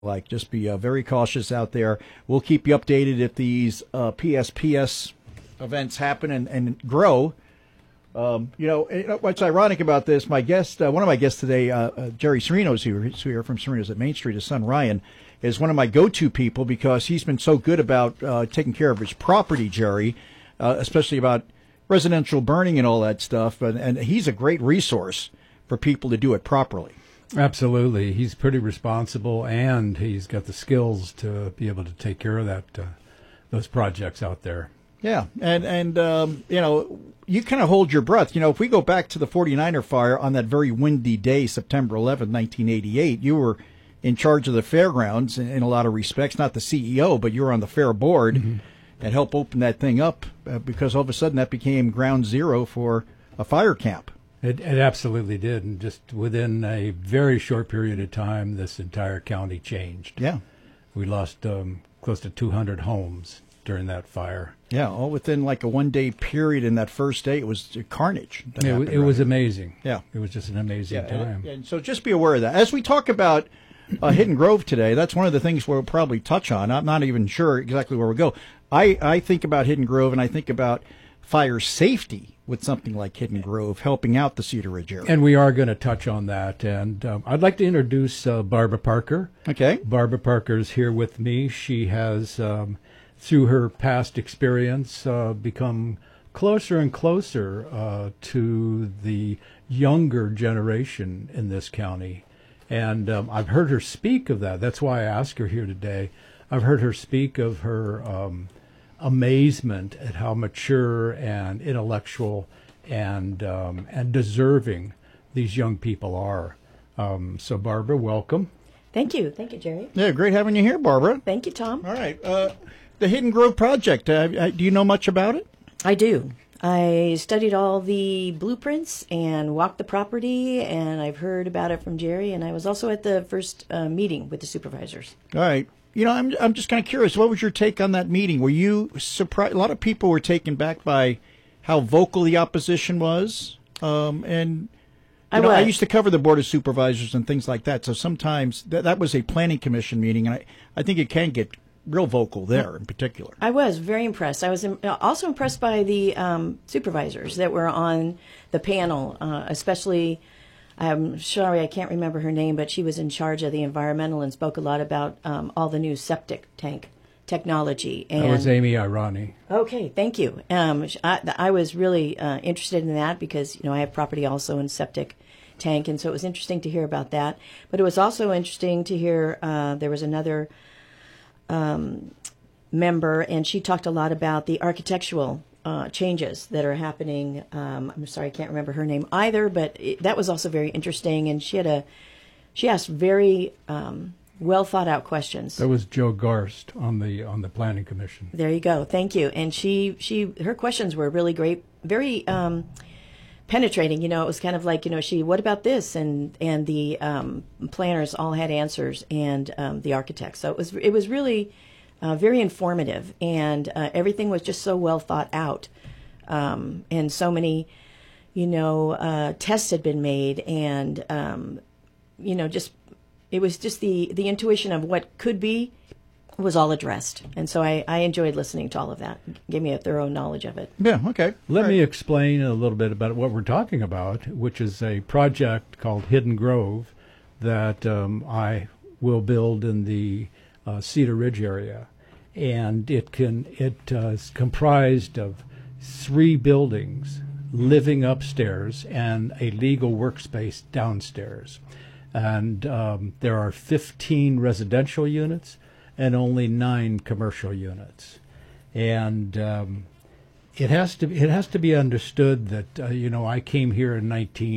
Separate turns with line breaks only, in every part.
Like, just be very cautious out there. We'll keep you updated if these PSPS events happen and grow. What's ironic about this, my guest, one of my guests today, Jerry Serino's here from Serino's at Main Street. His son, Ryan, is one of my go-to people because he's been so good about taking care of his property, Jerry, especially about residential burning and all that stuff. And he's a great resource for people to do it properly.
Absolutely. He's pretty responsible, and he's got the skills to be able to take care of those projects out there.
Yeah, and you kind of hold your breath. If we go back to the 49er fire on that very windy day, September 11th, 1988, you were in charge of the fairgrounds in a lot of respects, not the CEO, but you were on the fair board and helped open that thing up because all of a sudden that became ground zero for a fire camp.
It absolutely did, and just within a very short period of time, this entire county changed.
Yeah.
We lost close to 200 homes during that fire.
Yeah, all within like a one-day period. In that first day, it was carnage.
It was amazing.
Yeah.
It was just an amazing time.
And so just be aware of that. As we talk about Hidden Grove today, that's one of the things we'll probably touch on. I'm not even sure exactly where we'll go. I think about Hidden Grove, and I think about fire safety with something like Hidden Grove helping out the Cedar Ridge area.
And we are going to touch on that. And I'd like to introduce Barbara Parker.
Okay.
Barbara Parker is here with me. She has, through her past experience, become closer and closer to the younger generation in this county. And I've heard her speak of that. That's why I asked her here today. I've heard her speak of her amazement at how mature and intellectual and deserving these young people are. So, Barbara, welcome.
Thank you, Jerry.
Yeah, great having you here, Barbara.
Thank you, Tom.
All right, the Hidden Grove Project. Do you know much about it?
I do. I studied all the blueprints and walked the property, and I've heard about it from Jerry. And I was also at the first meeting with the supervisors.
All right. I'm just kind of curious. What was your take on that meeting? Were you surprised? A lot of people were taken back by how vocal the opposition was. I used to cover the Board of Supervisors and things like that. So sometimes that was a planning commission meeting, and I think it can get real vocal there in particular.
I was very impressed. I was also impressed by the supervisors that were on the panel, especially. I'm sorry, I can't remember her name, but she was in charge of the environmental and spoke a lot about all the new septic tank technology. And
that was Amy Irani.
Okay, thank you. I was really interested in that because I have property also in septic tank, and so it was interesting to hear about that. But it was also interesting to hear there was another member, and she talked a lot about the architectural changes that are happening. I'm sorry, I can't remember her name either, but that was also very interesting. And she asked very well thought out questions.
That was Joe Garst on the Planning Commission.
There you go. Thank you. And her questions were really great, very penetrating. It was kind of like what about this, and the planners all had answers, and the architects. So it was really. Very informative, and everything was just so well thought out, and so many, tests had been made, and it was just the intuition of what could be was all addressed, and so I enjoyed listening to all of that. It gave me a thorough knowledge of it.
Yeah. Okay.
Let me explain a little bit about what we're talking about, which is a project called Hidden Grove that I will build in the Cedar Ridge area. And it is comprised of 3 buildings, living upstairs and a legal workspace downstairs. And there are 15 residential units and only 9 commercial units. And it has to be understood that I came here in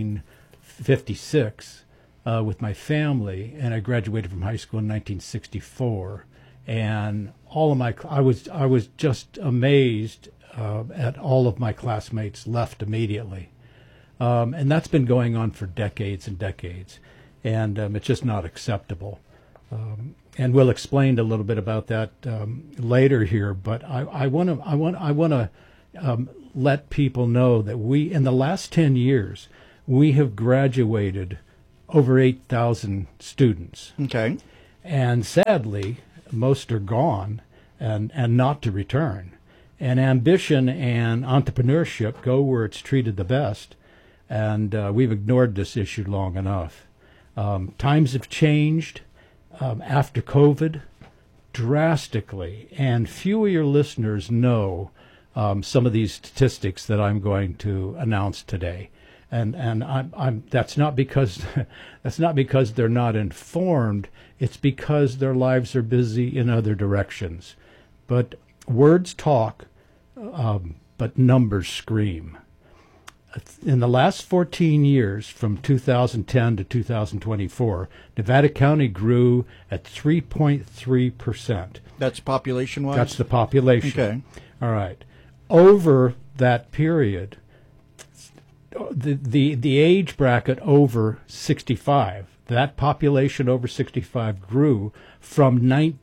1956 with my family, and I graduated from high school in 1964. And I was just amazed at all of my classmates left immediately, and that's been going on for decades and decades, and it's just not acceptable. And we'll explain a little bit about that later here. But I want to let people know that in the last 10 years we have graduated over 8,000 students.
Okay.
And sadly, most are gone and not to return. And ambition and entrepreneurship go where it's treated the best. And we've ignored this issue long enough. Times have changed after COVID drastically, and few of your listeners know some of these statistics that I'm going to announce today. And that's not because they're not informed. It's because their lives are busy in other directions. But words talk, but numbers scream. In the last 14 years, from 2010 to 2024, Nevada County grew at 3.3%.
That's population-wise?
That's the population.
Okay.
All right. Over that period, the age bracket over 65, that population over 65 grew from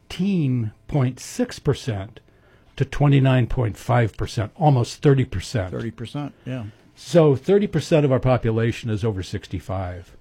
19.6% to 29.5%, almost 30%.
30%, yeah.
So 30% of our population is over 65.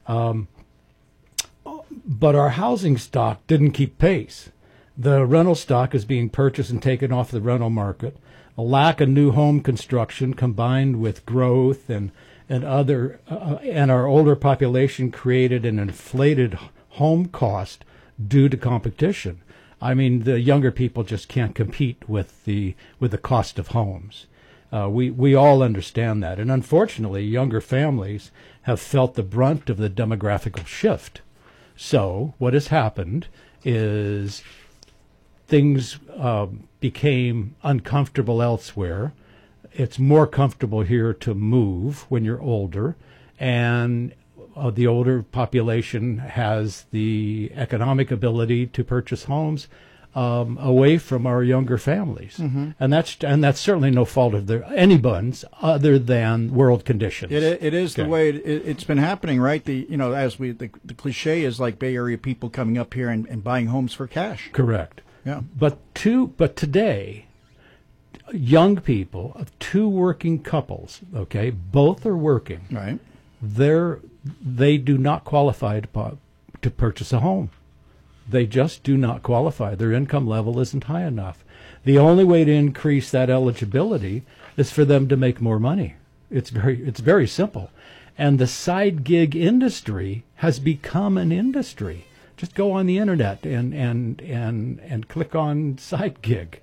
But our housing stock didn't keep pace. The rental stock is being purchased and taken off the rental market. A lack of new home construction combined with growth and our older population created an inflated home cost due to competition. I mean, the younger people just can't compete with the cost of homes. We all understand that. And unfortunately, younger families have felt the brunt of the demographic shift. So what has happened is things became uncomfortable elsewhere. It's more comfortable here to move when you're older. And the older population has the economic ability to purchase homes away from our younger families, and that's certainly no fault of anyone's other than world conditions.
It is the way it's been happening, right? The cliche is like Bay Area people coming up here and buying homes for cash.
Correct.
Yeah.
But today, young people of two working couples, okay, both are working.
Right.
They do not qualify to purchase a home. They just do not qualify. Their income level isn't high enough. The only way to increase that eligibility is for them to make more money. It's very simple. And the side gig industry has become an industry. Just go on the internet and click on side gig.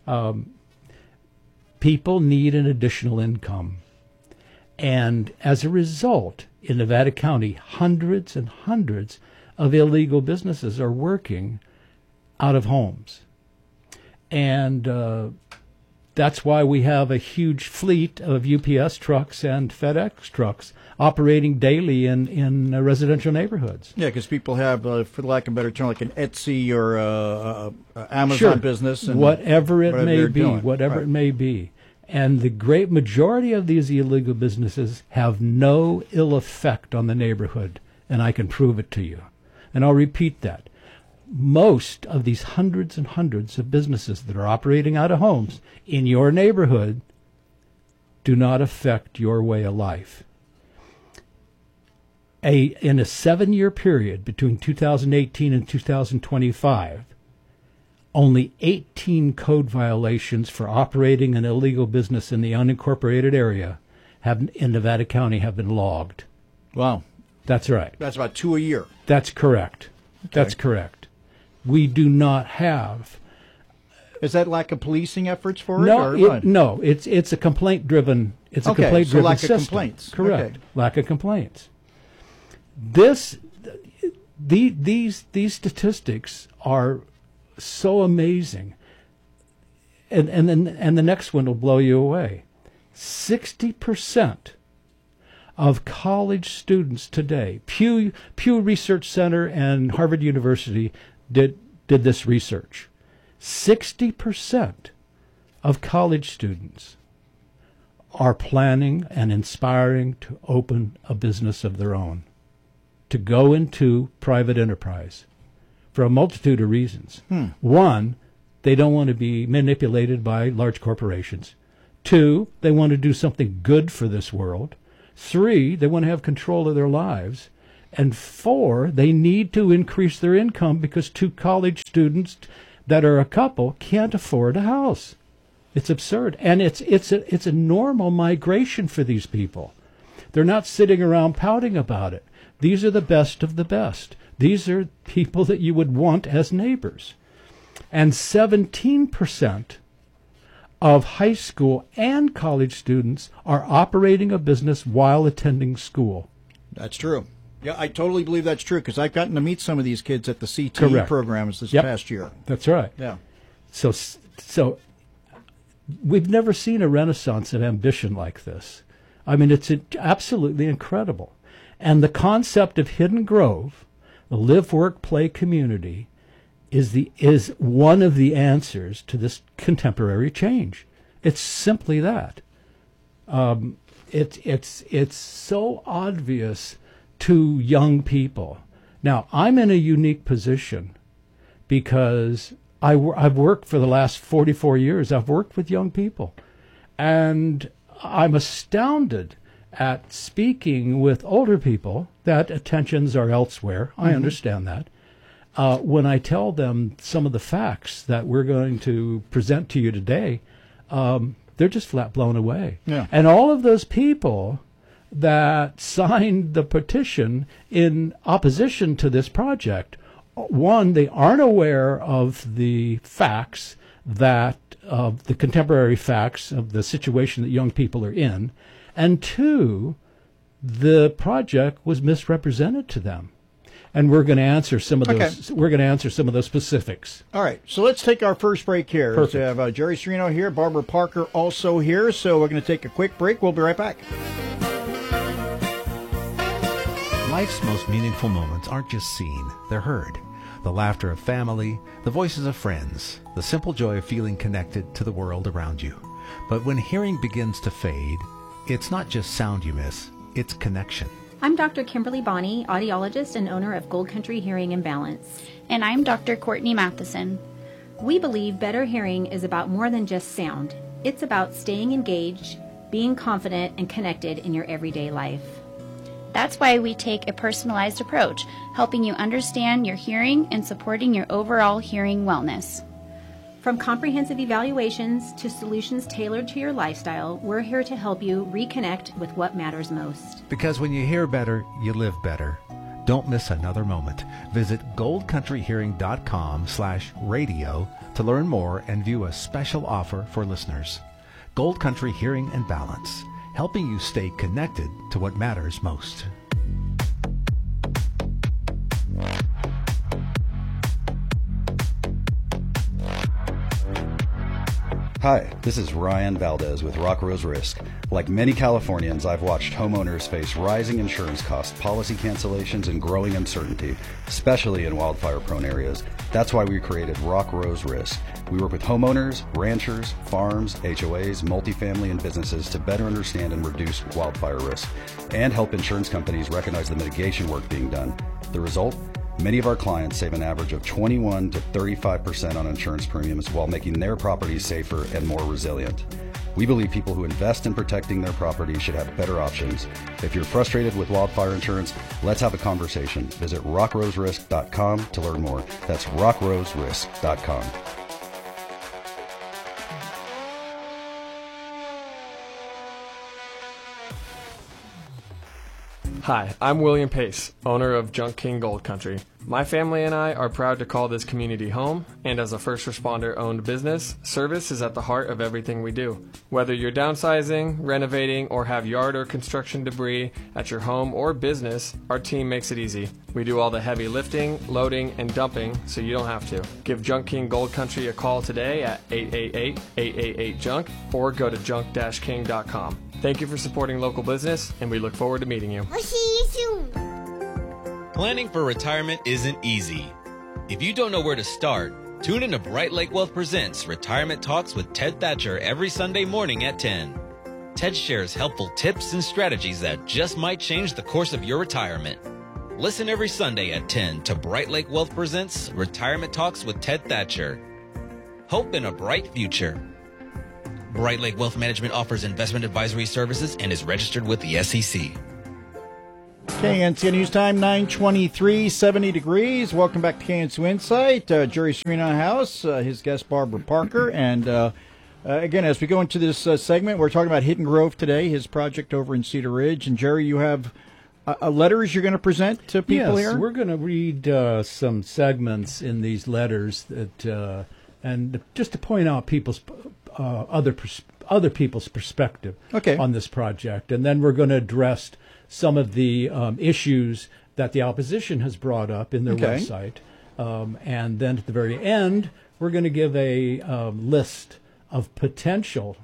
People need an additional income. And as a result, in Nevada County, hundreds and hundreds of illegal businesses are working out of homes. And that's why we have a huge fleet of UPS trucks and FedEx trucks operating daily in residential neighborhoods.
Yeah, because people have, for lack of a better term, like an Etsy or Amazon business. And
whatever it may be. And the great majority of these illegal businesses have no ill effect on the neighborhood, and I can prove it to you. And I'll repeat that. Most of these hundreds and hundreds of businesses that are operating out of homes in your neighborhood do not affect your way of life. In a 7-year period between 2018 and 2025, only 18 code violations for operating an illegal business in the unincorporated area in Nevada County have been logged.
Wow.
That's right.
That's about 2 a year.
That's correct.
Okay.
That's correct. We do not have.
Is that lack of policing efforts for
No,
it?
no. It's a complaint driven. It's a complaint driven
lack
system.
of complaints.
Correct.
Okay.
Lack of complaints. These statistics are so amazing, and the next one will blow you away. 60% of college students today, Pew Research Center and Harvard University did this research. 60% of college students are planning and inspiring to open a business of their own, to go into private enterprise for a multitude of reasons. One, they don't want to be manipulated by large corporations. Two, they want to do something good for this world. Three, they want to have control of their lives. And 4, they need to increase their income because 2 college students that are a couple can't afford a house. It's absurd. And it's a normal migration for these people. They're not sitting around pouting about it. These are the best of the best. These are people that you would want as neighbors. And 17% of high school and college students are operating a business while attending school.
That's true. Yeah, I totally believe that's true because I've gotten to meet some of these kids at the CTE
Correct.
programs this
Yep.
past year.
That's right.
Yeah.
So we've never seen a renaissance of ambition like this. I mean, it's absolutely incredible. And the concept of Hidden Grove, the live, work, play community, is one of the answers to this contemporary change. It's simply that. It's so obvious to young people. Now, I'm in a unique position because I've worked for the last 44 years. I've worked with young people. And I'm astounded at speaking with older people that attentions are elsewhere. I understand that. When I tell them some of the facts that we're going to present to you today, they're just flat blown away.
Yeah.
And all of those people that signed the petition in opposition to this project, one, they aren't aware of the facts of the contemporary facts of the situation that young people are in, and 2, the project was misrepresented to them. And we're going to answer some of those.
Okay.
We're going to answer some of those specifics.
All right, so let's take our first break here.
Perfect.
We have Jerry Serino here, Barbara Parker also here, so we're going to take a quick break. We'll be right back.
Life's most meaningful moments aren't just seen, they're heard. The laughter of family, the voices of friends, the simple joy of feeling connected to the world around you. But when hearing begins to fade, it's not just sound you miss, it's connection.
I'm Dr. Kimberly Bonney, audiologist and owner of Gold Country Hearing and Balance.
And I'm Dr. Courtney Matheson.
We believe better hearing is about more than just sound. It's about staying engaged, being confident, and connected in your everyday life.
That's why we take a personalized approach, helping you understand your hearing and supporting your overall hearing wellness.
From comprehensive evaluations to solutions tailored to your lifestyle, we're here to help you reconnect with what matters most.
Because when you hear better, you live better. Don't miss another moment. Visit goldcountryhearing.com/radio to learn more and view a special offer for listeners. Gold Country Hearing and Balance, helping you stay connected to what matters most.
Hi, this is Ryan Valdez with Rock Rose Risk. Like many Californians, I've watched homeowners face rising insurance costs, policy cancellations, and growing uncertainty, especially in wildfire-prone areas. That's why we created Rock Rose Risk. We work with homeowners, ranchers, farms, HOAs, multifamily, and businesses to better understand and reduce wildfire risk, and help insurance companies recognize the mitigation work being done. The result? Many of our clients save an average of 21 to 35% on insurance premiums while making their properties safer and more resilient. We believe people who invest in protecting their property should have better options. If you're frustrated with wildfire insurance, let's have a conversation. Visit rockroserisk.com to learn more. That's rockroserisk.com.
Hi, I'm William Pace, owner of Junk King Gold Country. My family and I are proud to call this community home, and as a first responder-owned business, service is at the heart of everything we do. Whether you're downsizing, renovating, or have yard or construction debris at your home or business, our team makes it easy. We do all the heavy lifting, loading, and dumping, so you don't have to. Give Junk King Gold Country a call today at 888-888-JUNK or go to junk-king.com. Thank you for supporting local business, and we look forward to meeting you.
We'll see you soon.
Planning for retirement isn't easy. If you don't know where to start, tune in to Bright Lake Wealth Presents Retirement Talks with Ted Thatcher every Sunday morning at 10. Ted shares helpful tips and strategies that just might change the course of your retirement. Listen every Sunday at 10 to Bright Lake Wealth Presents Retirement Talks with Ted Thatcher. Hope in a bright future. Bright Lake Wealth Management offers investment advisory services and is registered with the SEC.
KNC News Time, 9:23, 70 degrees. Welcome back to KNC Insight. Jerry Serena House, his guest Barbara Parker. And again, as we go into this segment, we're talking about Hidden Grove today, his project over in Cedar Ridge. And Jerry, you have letters you're going to present to people here?
Yes, we're going to read some segments in these letters that, and just to point out people's other people's perspective on this project. And then we're going to address some of the issues that the opposition has brought up in their website. And then at the very end, we're going to give a list of potential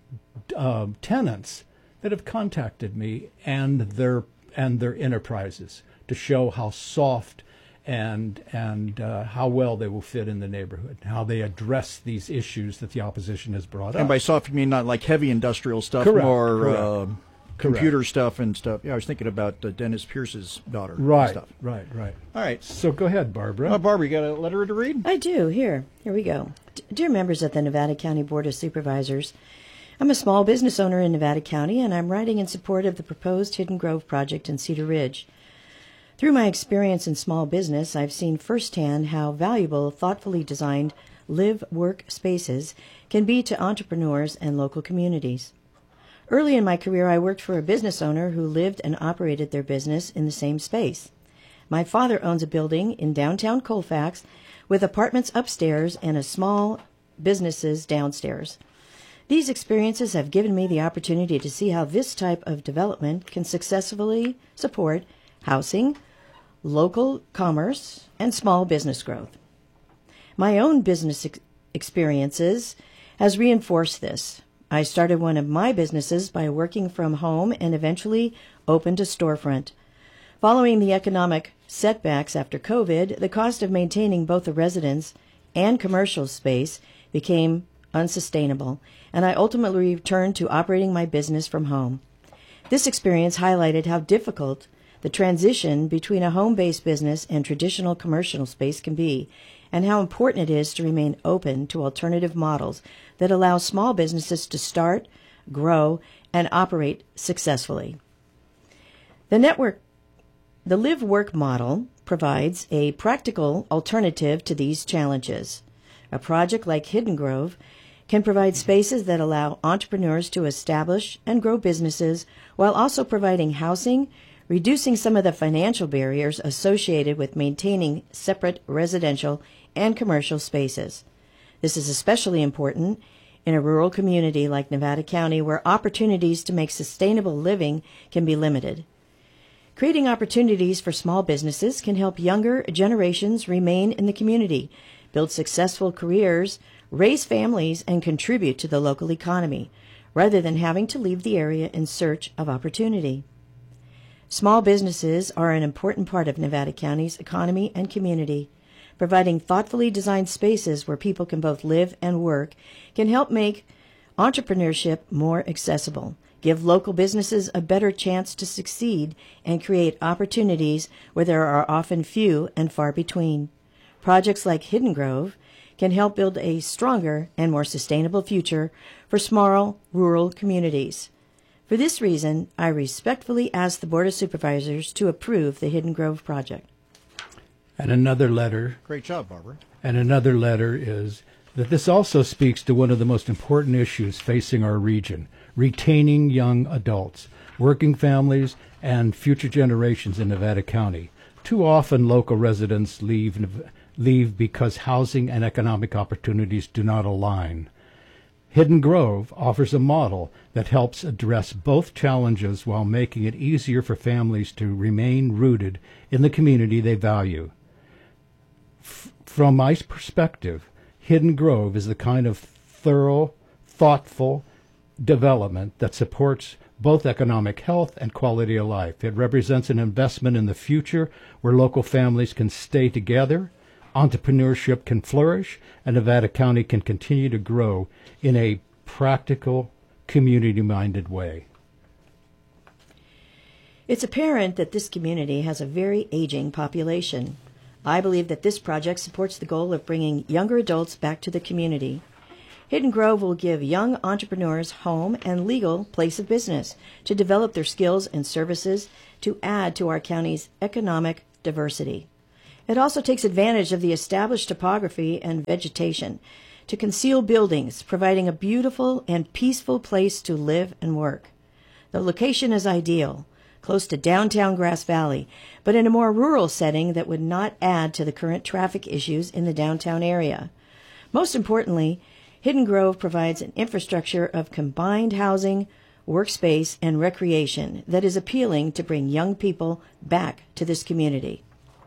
tenants that have contacted me and their enterprises to show how soft and how well they will fit in the neighborhood, how they address these issues that the opposition has brought up.
And by soft, you mean not like heavy industrial stuff,
Correct,
more
correct.
computer stuff and stuff. Yeah, I was thinking about Dennis Pierce's daughter.
Right,
and stuff.
right.
All right.
So go ahead, Barbara.
Barbara, you got a letter to read?
I do. Here we go. Dear members of the Nevada County Board of Supervisors, I'm a small business owner in Nevada County, and I'm writing in support of the proposed Hidden Grove project in Cedar Ridge. Through my experience in small business, I've seen firsthand how valuable thoughtfully designed live-work spaces can be to entrepreneurs and local communities. Early in my career, I worked for a business owner who lived and operated their business in the same space. My father owns a building in downtown Colfax with apartments upstairs and a small businesses downstairs. These experiences have given me the opportunity to see how this type of development can successfully support housing, local commerce, and small business growth. My own business experiences has reinforced this. I started one of my businesses by working from home and eventually opened a storefront. Following the economic setbacks after COVID, the cost of maintaining both the residence and commercial space became unsustainable, and I ultimately returned to operating my business from home. This experience highlighted how difficult the transition between a home-based business and traditional commercial space can be, and how important it is to remain open to alternative models that allow small businesses to start, grow, and operate successfully. The live-work model provides a practical alternative to these challenges. A project like Hidden Grove can provide spaces that allow entrepreneurs to establish and grow businesses while also providing housing, reducing some of the financial barriers associated with maintaining separate residential and commercial spaces. This is especially important in a rural community like Nevada County, where opportunities to make sustainable living can be limited. Creating opportunities for small businesses can help younger generations remain in the community, build successful careers, raise families, and contribute to the local economy, rather than having to leave the area in search of opportunity. Small businesses are an important part of Nevada County's economy and community. Providing thoughtfully designed spaces where people can both live and work can help make entrepreneurship more accessible, give local businesses a better chance to succeed, and create opportunities where there are often few and far between. Projects like Hidden Grove can help build a stronger and more sustainable future for small rural communities. For this reason, I respectfully ask the Board of Supervisors to approve the Hidden Grove project.
And another letter.
Great job, Barbara.
And another letter is that this also speaks to one of the most important issues facing our region, retaining young adults, working families, and future generations in Nevada County. Too often local residents leave because housing and economic opportunities do not align. Hidden Grove offers a model that helps address both challenges while making it easier for families to remain rooted in the community they value. From my perspective, Hidden Grove is the kind of thorough, thoughtful development that supports both economic health and quality of life. It represents an investment in the future where local families can stay together, entrepreneurship can flourish, and Nevada County can continue to grow in a practical, community-minded way.
It's apparent that this community has a very aging population. I believe that this project supports the goal of bringing younger adults back to the community. Hidden Grove will give young entrepreneurs home and legal place of business to develop their skills and services to add to our county's economic diversity. It also takes advantage of the established topography and vegetation to conceal buildings, providing a beautiful and peaceful place to live and work. The location is ideal, close to downtown Grass Valley, but in a more rural setting that would not add to the current traffic issues in the downtown area. Most importantly, Hidden Grove provides an infrastructure of combined housing, workspace, and recreation that is appealing to bring young people back to this community.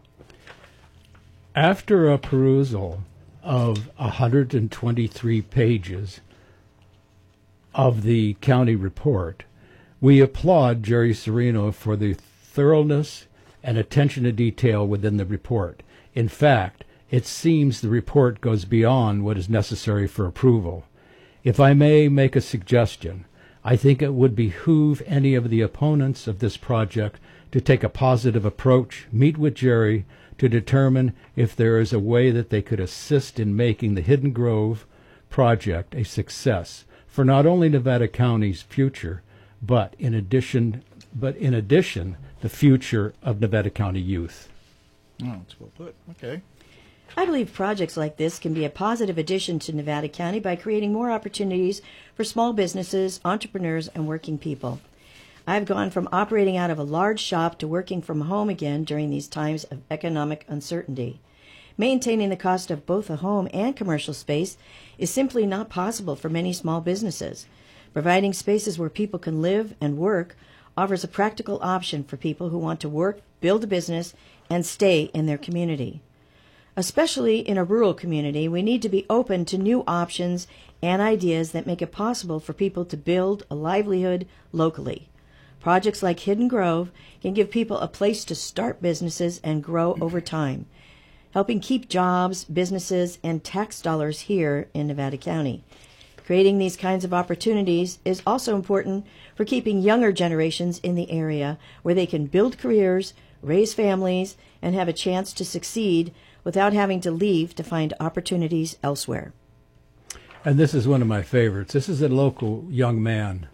After a perusal of 123 pages of the county report, we applaud Jerry Serino for the thoroughness and attention to detail within the report. In fact, it seems the report goes beyond what is necessary for approval. If I may make a suggestion, I think it would behoove any of the opponents of this project to take a positive approach, meet with Jerry, to determine if there is a way that they could assist in making the Hidden Grove project a success for not only Nevada County's future, but in addition, the future of Nevada County youth.
Oh, that's well put. Okay.
I believe projects like this can be a positive addition to Nevada County by creating more opportunities for small businesses, entrepreneurs, and working people. I've gone from operating out of a large shop to working from home again during these times of economic uncertainty. Maintaining the cost of both a home and commercial space is simply not possible for many small businesses. Providing spaces where people can live and work offers a practical option for people who want to work, build a business, and stay in their community. Especially in a rural community, we need to be open to new options and ideas that make it possible for people to build a livelihood locally. Projects like Hidden Grove can give people a place to start businesses and grow over time, helping keep jobs, businesses, and tax dollars here in Nevada County. Creating these kinds of opportunities is also important for keeping younger generations in the area where they can build careers, raise families, and have a chance to succeed without having to leave to find opportunities elsewhere.
And this is one of my favorites. This is a local young man.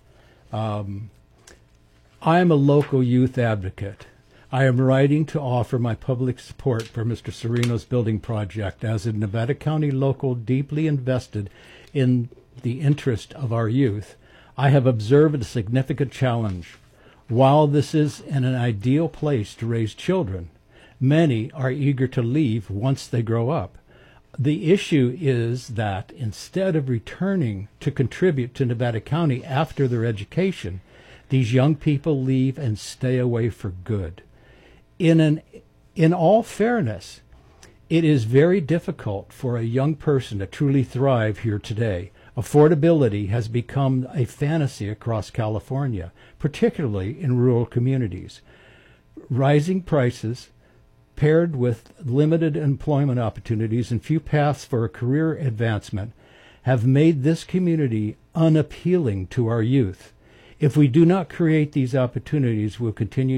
I am a local youth advocate. I am writing to offer my public support for Mr. Serino's building project as a Nevada County local deeply invested in the interest of our youth. I have observed a significant challenge. While this is an ideal place to raise children, many are eager to leave once they grow up. The issue is that instead of returning to contribute to Nevada County after their education, these young people leave and stay away for good. In all fairness, it is very difficult for a young person to truly thrive here today. Affordability has become a fantasy across California, particularly in rural communities. Rising prices, paired with limited employment opportunities and few paths for a career advancement, have made this community unappealing to our youth. If we do not create these opportunities, we will continue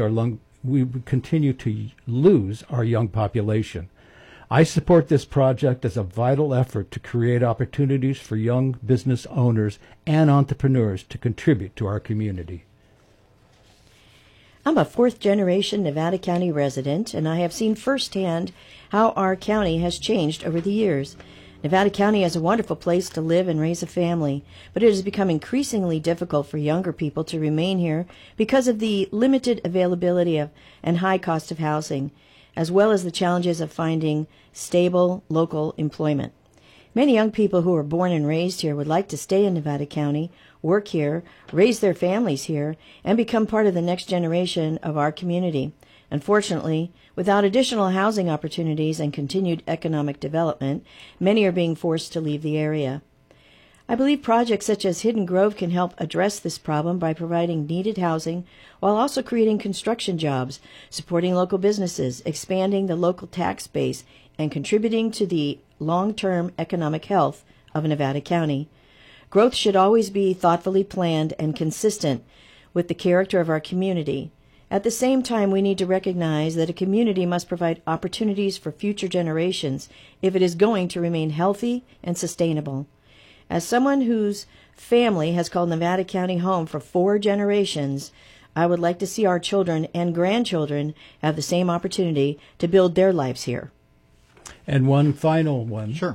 to lose our young population. I support this project as a vital effort to create opportunities for young business owners and entrepreneurs to contribute to our community.
I'm a fourth-generation Nevada County resident, and I have seen firsthand how our county has changed over the years. Nevada County is a wonderful place to live and raise a family, but it has become increasingly difficult for younger people to remain here because of the limited availability of and high cost of housing, as well as the challenges of finding stable local employment. Many young people who are born and raised here would like to stay in Nevada County, work here, raise their families here, and become part of the next generation of our community. Unfortunately, without additional housing opportunities and continued economic development, many are being forced to leave the area. I believe projects such as Hidden Grove can help address this problem by providing needed housing while also creating construction jobs, supporting local businesses, expanding the local tax base, and contributing to the long-term economic health of Nevada County. Growth should always be thoughtfully planned and consistent with the character of our community. At the same time, we need to recognize that a community must provide opportunities for future generations if it is going to remain healthy and sustainable. As someone whose family has called Nevada County home for 4 generations, I would like to see our children and grandchildren have the same opportunity to build their lives here.
And one final one.
Sure.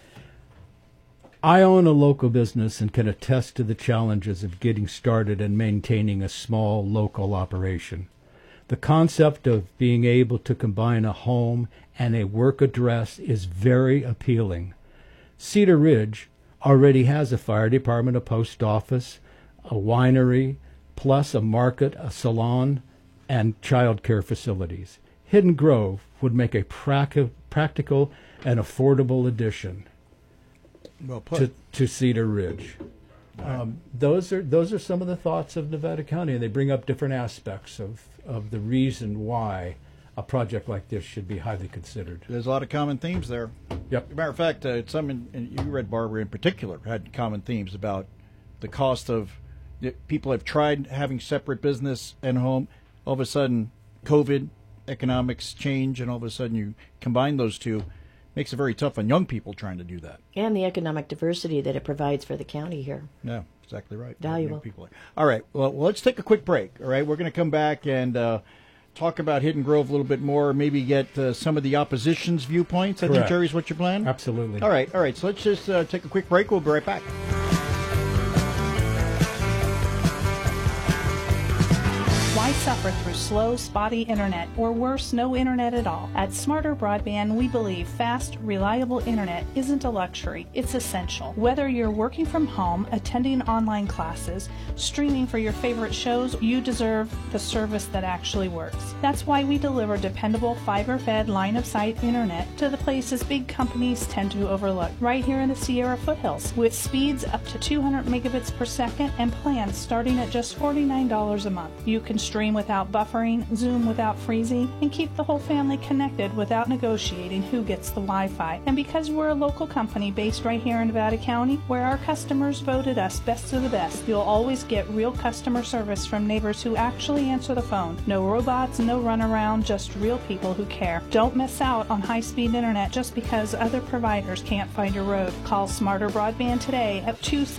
I own a local business and can attest to the challenges of getting started and maintaining a small local operation. The concept of being able to combine a home and a work address is very appealing. Cedar Ridge already has a fire department, a post office, a winery, plus a market, a salon, and child care facilities. Hidden Grove would make a practical and affordable addition
Well put.
to Cedar Ridge. Those are some of the thoughts of Nevada County, and they bring up different aspects of the reason why a project like this should be highly considered.
There's a lot of common themes there.
Yep.
As a matter of fact, some and you read Barbara in particular had common themes about the cost of people have tried having separate business and home. All of a sudden, COVID, economics change, and all of a sudden you combine those two. Makes it very tough on young people trying to do that.
And the economic diversity that it provides for the county here.
Yeah, exactly right.
Valuable.
Young people. All right, well, let's take a quick break. All right, we're going to come back and talk about Hidden Grove a little bit more, maybe get some of the opposition's viewpoints. I think,
Correct.
Jerry's what your plan?
Absolutely.
All right, so let's just take a quick break. We'll be right back.
Why suffer through slow, spotty internet, or worse, no internet at all? At Smarter Broadband, we believe fast, reliable internet isn't a luxury, it's essential. Whether you're working from home, attending online classes, streaming for your favorite shows, you deserve the service that actually works. That's why we deliver dependable, fiber-fed, line-of-sight internet to the places big companies tend to overlook, right here in the Sierra foothills, with speeds up to 200 megabits per second and plans starting at just $49 a month. You can stream without buffering, Zoom without freezing, and keep the whole family connected without negotiating who gets the Wi-Fi. And because we're a local company based right here in Nevada County, where our customers voted us best of the best, you'll always get real customer service from neighbors who actually answer the phone. No robots, no runaround, just real people who care. Don't miss out on high-speed internet just because other providers can't find your road. Call Smarter Broadband today at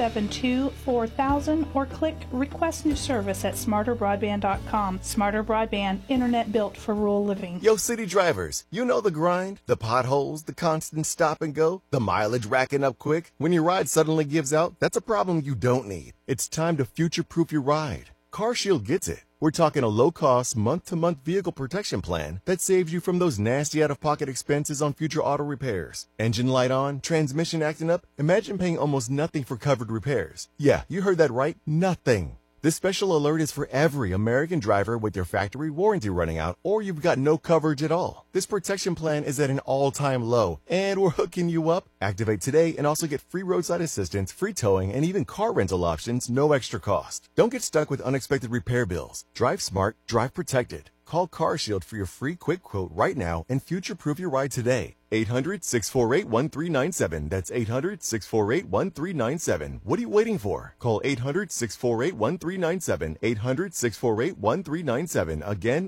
272-4000 or click Request New Service at smarterbroadband.com. Smarter Broadband, internet built for rural living.
Yo, city drivers, you know the grind, the potholes, the constant stop and go, the mileage racking up quick. When your ride suddenly gives out, that's a problem you don't need. It's time to future-proof your ride. CarShield gets it. We're talking a low-cost, month-to-month vehicle protection plan that saves you from those nasty out-of-pocket expenses on future auto repairs. Engine light on, transmission acting up? Imagine paying almost nothing for covered repairs. Yeah, you heard that right, nothing. This special alert is for every American driver with their factory warranty running out or you've got no coverage at all. This protection plan is at an all-time low, and we're hooking you up. Activate today and also get free roadside assistance, free towing, and even car rental options, no extra cost. Don't get stuck with unexpected repair bills. Drive smart, drive protected. Call CarShield for your free quick quote right now and future-proof your ride today. 800-648-1397. That's 800-648-1397. What are you waiting for? Call 800-648-1397. 800-648-1397. Again,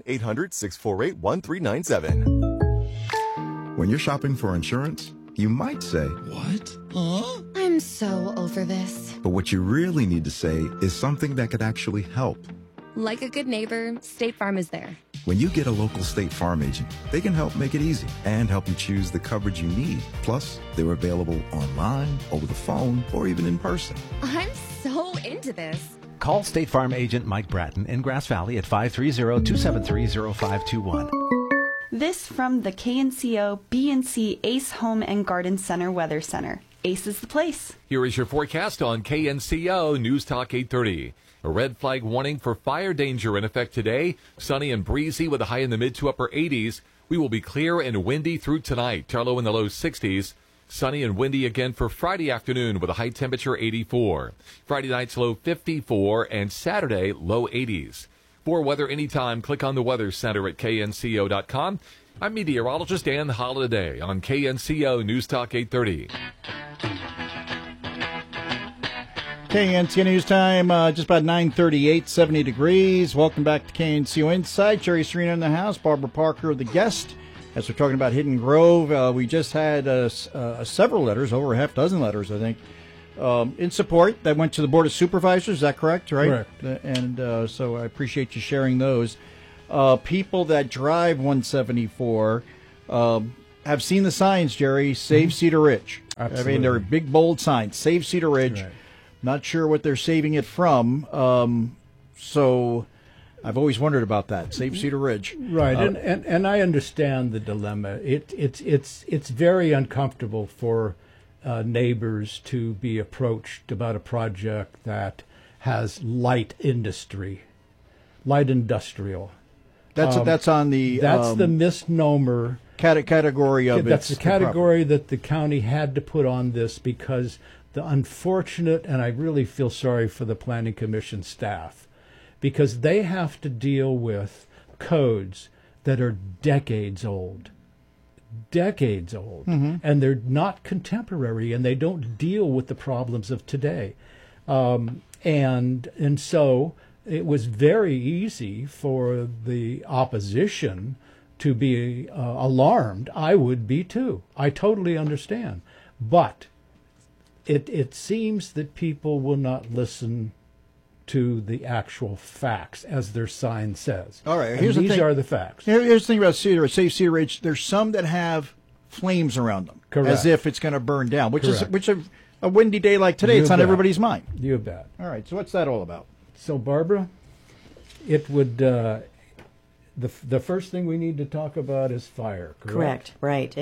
800-648-1397.
When you're shopping for insurance, you might say,
"What? Huh?" I'm so over this.
But what you really need to say is something that could actually help.
Like a good neighbor, State Farm is there.
When you get a local State Farm agent, they can help make it easy and help you choose the coverage you need. Plus, they're available online, over the phone, or even in person.
I'm so into this.
Call State Farm agent Mike Bratton in Grass Valley at 530-273-0521.
This from the KNCO BNC Ace Home and Garden Center Weather Center. Ace is the place.
Here is your forecast on KNCO News Talk 830. A red flag warning for fire danger in effect today. Sunny and breezy with a high in the mid to upper 80s. We will be clear and windy through tonight. Our low in the low 60s. Sunny and windy again for Friday afternoon with a high temperature 84. Friday night's low 54 and Saturday low 80s. For weather anytime, click on the Weather Center at knco.com. I'm meteorologist Dan Holliday on KNCO News Talk 830.
KNCO News Time, just about 9:38, 70 degrees. Welcome back to KNCO Insight. Jerry Serena in the house, Barbara Parker, the guest. As we're talking about Hidden Grove, we just had several letters, over a half dozen letters, I think, in support. That went to the Board of Supervisors. Is that correct? Right.
Correct.
And so I appreciate you sharing those. People that drive 174 have seen the signs, Jerry. Save Cedar Ridge.
Absolutely.
I mean, they're big, bold signs. Save Cedar Ridge.
Right.
Not sure what they're saving it from. So I've always wondered about that. Save Cedar Ridge.
Right, and I understand the dilemma. It's very uncomfortable for neighbors to be approached about a project that has light industrial.
That's on the
that's the misnomer
category of
that's the category that the county had to put on this because the unfortunate, and I really feel sorry for the Planning Commission staff, because they have to deal with codes that are decades old, and they're not contemporary, and they don't deal with the problems of today, and so it was very easy for the opposition to be alarmed. I would be too. I totally understand, but it seems that people will not listen to the actual facts, as their sign says.
All right,
these are the facts.
Here's the thing about Save Cedar Ridge. There's some that have flames around them,
Correct.
as if it's going to burn down. Which
Correct.
is a windy day like today. It's on everybody's mind.
You bet.
All right, so what's that all about?
So, Barbara, it would. The first thing we need to talk about is fire. Correct.
Right.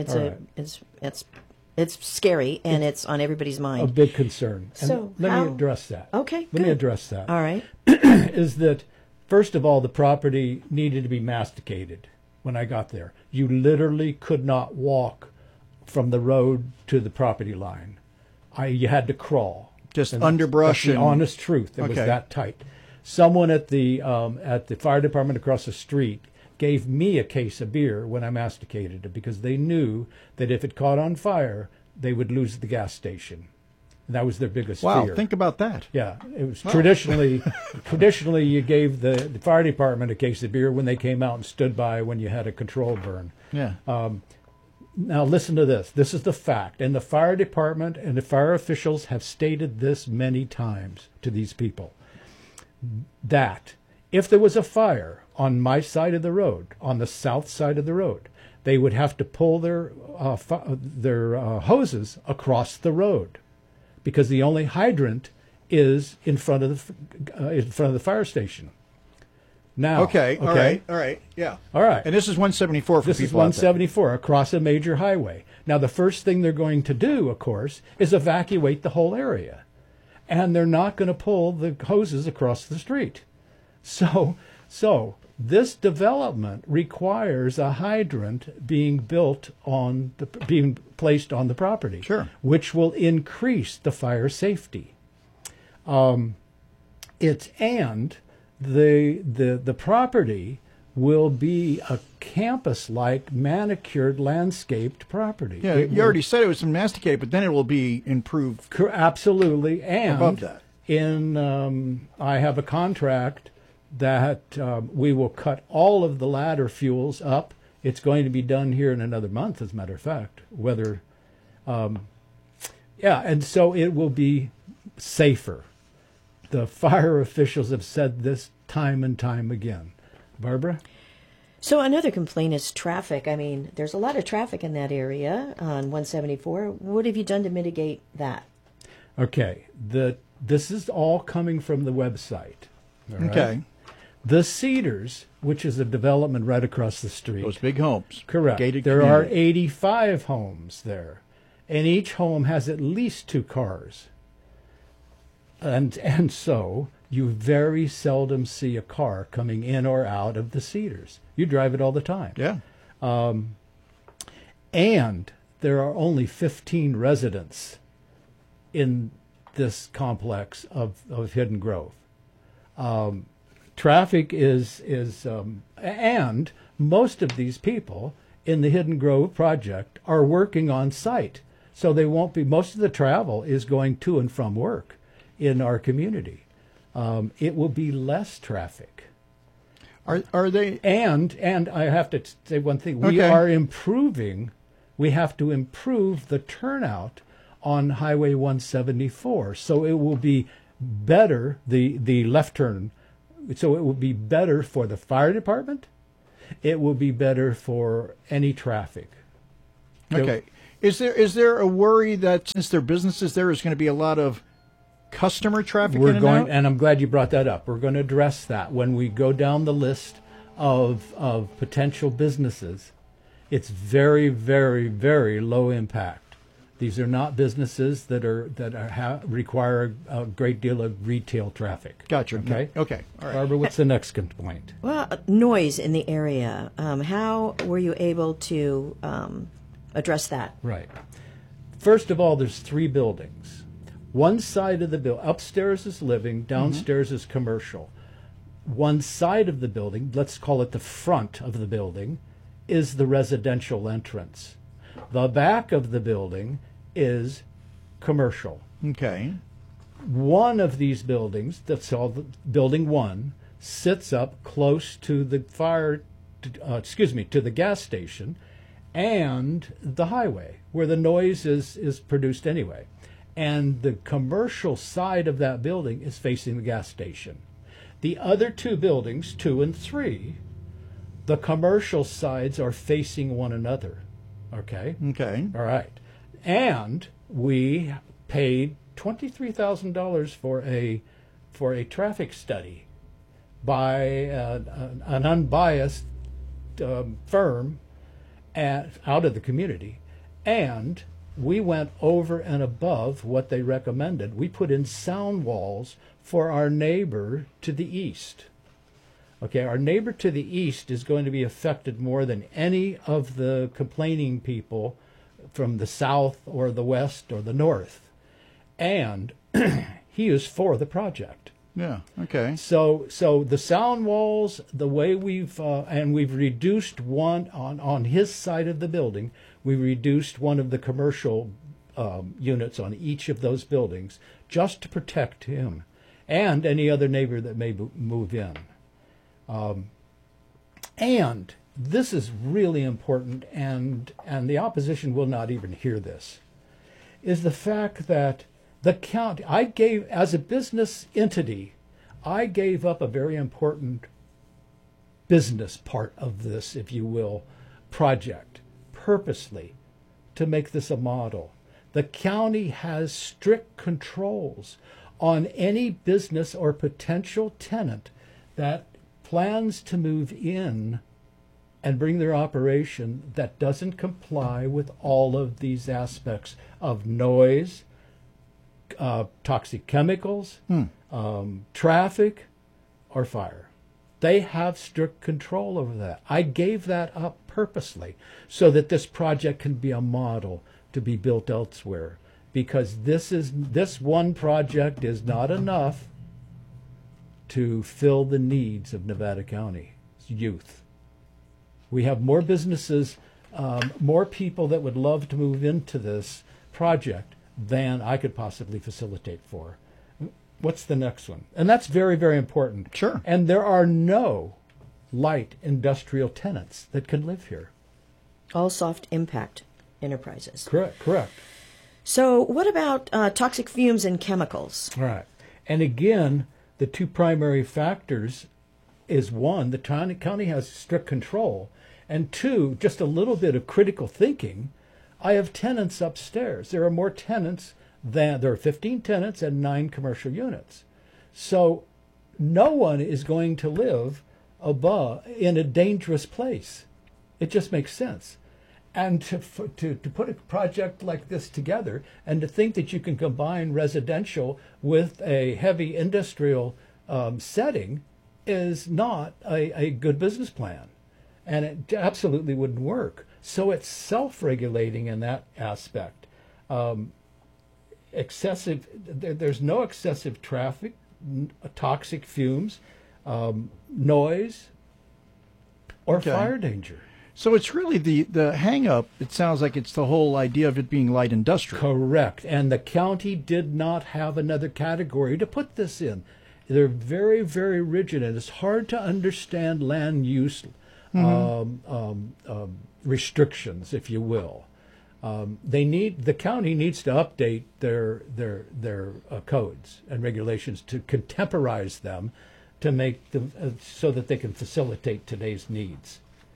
It's scary, and it's on everybody's mind.
A big concern. And
So
let me address that.
Okay,
Let me
good.
address that.
All right.
Is that, first of all, the property needed to be masticated when I got there. You literally could not walk from the road to the property line. You had to crawl.
Just
And
underbrush
that's the
and-
honest truth. It was
Okay.
that tight. Someone at the fire department across the street gave me a case of beer when I masticated it because they knew that if it caught on fire, they would lose the gas station. And that was their biggest
Wow,
fear.
think about that.
Yeah, it was
Wow.
traditionally you gave the fire department a case of beer when they came out and stood by when you had a control burn.
Yeah.
Now listen to this. This is the fact. And the fire department and the fire officials have stated this many times to these people. That if there was a fire on my side of the road, on the south side of the road, they would have to pull their hoses across the road because the only hydrant is in front of the fire station. Now,
Okay. All right. Yeah.
All right.
And this is 174 for
This
people
is
out there.
174 across a major highway. Now, the first thing they're going to do, of course, is evacuate the whole area. And they're not going to pull the hoses across the street. So this development requires a hydrant being placed on the property.
Sure.
Which will increase the fire safety. The property will be a campus-like manicured landscaped property.
Yeah,
It
you
will-
already said it was masticated, but then it will be improved.
Absolutely, and
above that.
I have a contract that we will cut all of the ladder fuels up. It's going to be done here in another month, as a matter of fact. And so it will be safer. The fire officials have said this time and time again. Barbara?
So another complaint is traffic. I mean, there's a lot of traffic in that area on 174. What have you done to mitigate that?
Okay, this is all coming from the website. all right?
Okay.
The Cedars, which is a development right across the street.
Those big homes.
Correct.
Gated
There are
community.
85 homes there, and each home has at least 2 cars. And so you very seldom see a car coming in or out of the Cedars. You drive it all the time.
Yeah.
And there are only 15 residents in this complex of Hidden Grove. Traffic is and most of these people in the Hidden Grove project are working on site. So they won't be, most of the travel is going to and from work in our community. It will be less traffic.
Are they?
And I have to say one thing. We
Okay.
are improving. We have to improve the turnout on Highway 174. So it will be better, the left turn, so it will be better for the fire department. It will be better for any traffic.
Okay. Is there a worry that since their businesses there is going to be a lot of customer traffic in and out?
And I'm glad you brought that up. We're going to address that when we go down the list of potential businesses. It's very, very, very low impact. These are not businesses that require a great deal of retail traffic.
Gotcha.
Okay.
Okay. All right.
Barbara, what's the next complaint?
Well, noise in the area. How were you able to address that?
Right. First of all, there's 3 buildings. One side of the building, upstairs is living, downstairs is commercial. One side of the building, let's call it the front of the building, is the residential entrance. The back of the building is commercial.
Okay.
One of these buildings, that's called Building 1, sits up close to the to the gas station and the highway, where the noise is produced anyway. And the commercial side of that building is facing the gas station. The other 2 buildings, 2 and 3, the commercial sides are facing one another. Okay?
Okay.
All right. And we paid $23,000 for a traffic study by an unbiased firm out of the community. And we went over and above what they recommended. We put in sound walls for our neighbor to the east. Okay, our neighbor to the east is going to be affected more than any of the complaining people from the south or the west or the north. And he is for the project.
Yeah, okay.
So the sound walls, the way we've reduced one on his side of the building, we reduced one of the commercial units on each of those buildings just to protect him and any other neighbor that may move in. And this is really important, and the opposition will not even hear this, is the fact that the county, as a business entity, I gave up a very important business part of this, if you will, project, purposely, to make this a model. The county has strict controls on any business or potential tenant that plans to move in and bring their operation that doesn't comply with all of these aspects of noise, toxic chemicals, traffic, or fire. They have strict control over that. I gave that up purposely so that this project can be a model to be built elsewhere, because this one project is not enough to fill the needs of Nevada County's youth. We have more businesses, more people that would love to move into this project than I could possibly facilitate for. What's the next one? And that's very, very important.
Sure.
And there are no light industrial tenants that can live here.
All soft impact enterprises.
Correct.
So what about toxic fumes and chemicals?
Right. And again, the 2 primary factors is 1, the county has strict control, and 2, just a little bit of critical thinking. I have tenants upstairs. There are more tenants there are 15 tenants and 9 commercial units. So no one is going to live above in a dangerous place. It just makes sense. And to put a project like this together and to think that you can combine residential with a heavy industrial setting is not a good business plan. And it absolutely wouldn't work. So it's self-regulating in that aspect. There's no excessive traffic, toxic fumes, noise, or fire danger.
So it's really the hang-up, it sounds like it's the whole idea of it being light industrial.
Correct. And the county did not have another category to put this in. They're very, very rigid, and it's hard to understand land use restrictions, if you will. The county needs to update their codes and regulations to contemporize them, to make them so that they can facilitate today's needs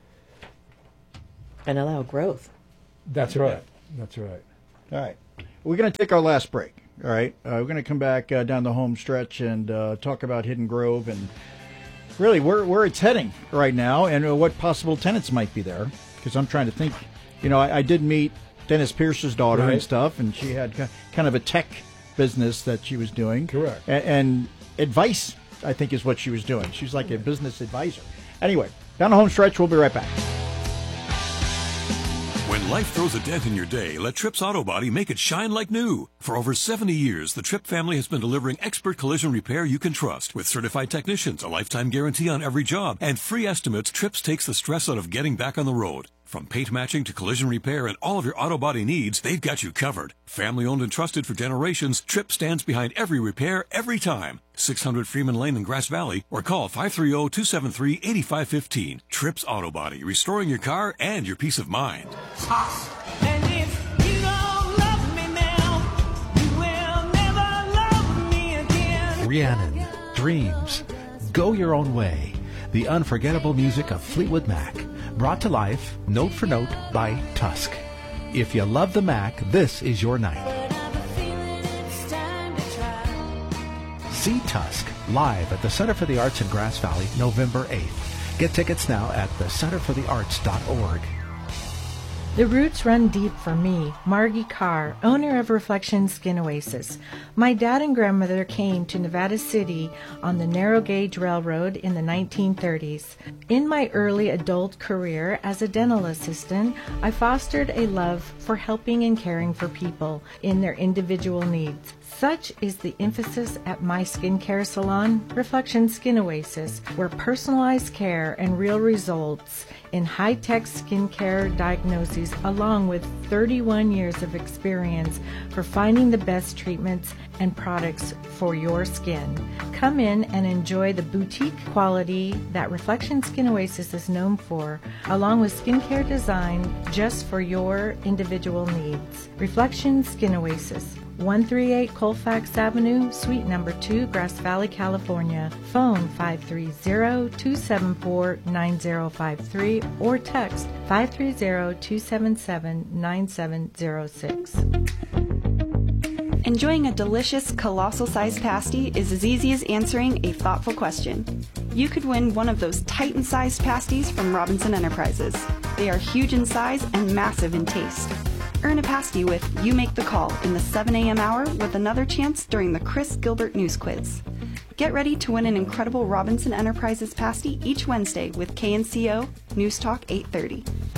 and allow growth.
That's right. That's right.
All right. We're going to take our last break. All right. We're going to come back down the home stretch and talk about Hidden Grove and really where it's heading right now and what possible tenants might be there. Because I'm trying to think. I did meet Dennis Pierce's daughter and stuff, and she had kind of a tech business that she was doing.
Correct.
And advice, I think, is what she was doing. She's like a business advisor. Anyway, down the home stretch. We'll be right back.
When life throws a dent in your day, let Tripp's Auto Body make it shine like new. For over 70 years, the Tripp family has been delivering expert collision repair you can trust. With certified technicians, a lifetime guarantee on every job, and free estimates, Tripp's takes the stress out of getting back on the road. From paint matching to collision repair and all of your auto body needs, they've got you covered. Family owned and trusted for generations, Tripp stands behind every repair, every time. 600 Freeman Lane in Grass Valley, or call 530-273-8515. Tripp's Auto Body, restoring your car and your peace of mind.
And if you don't love me now, you will never love me again.
Rhiannon, Dreams, Go Your Own Way. The unforgettable music of Fleetwood Mac. Brought to life, note for note, by Tusk. If you love the Mac, this is your night. See Tusk live at the Center for the Arts in Grass Valley, November 8th. Get tickets now at thecenterforthearts.org.
The roots run deep for me, Margie Carr, owner of Reflection Skin Oasis. My dad and grandmother came to Nevada City on the narrow gauge railroad in the 1930s. In my early adult career as a dental assistant, I fostered a love for helping and caring for people in their individual needs. Such is the emphasis at my skincare salon, Reflection Skin Oasis, where personalized care and real results in high-tech skincare diagnoses, along with 31 years of experience for finding the best treatments and products for your skin. Come in and enjoy the boutique quality that Reflection Skin Oasis is known for, along with skincare design just for your individual needs. Reflection Skin Oasis, 138 Colfax Avenue, Suite number 2, Grass Valley, California. Phone 530-274-9053 or text 530-277-9706.
Enjoying a delicious, colossal-sized pasty is as easy as answering a thoughtful question. You could win one of those Titan-sized pasties from Robinson Enterprises. They are huge in size and massive in taste. Earn a pasty with You Make the Call in the 7 a.m. hour with another chance during the Chris Gilbert News Quiz. Get ready to win an incredible Robinson Enterprises pasty each Wednesday with KNCO News Talk 830.